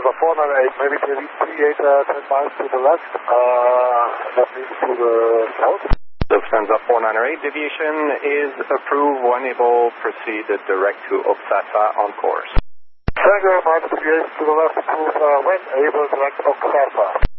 Lufthansa 498, maybe deviate 10 miles to the left, that means to the south. Lufthansa 498, deviation is approved. One able, proceed direct to Oksasa on course. Tango, minus deviation to the left, approve when able, direct Oksasa.